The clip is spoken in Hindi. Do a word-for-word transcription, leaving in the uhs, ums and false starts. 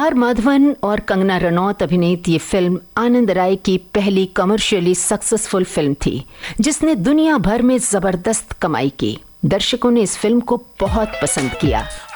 आर माधवन और कंगना रनौत अभिनीत ये फिल्म आनंद राय की पहली कमर्शियली सक्सेसफुल फिल्म थी, जिसने दुनिया भर में जबरदस्त कमाई की। दर्शकों ने इस फिल्म को बहुत पसंद किया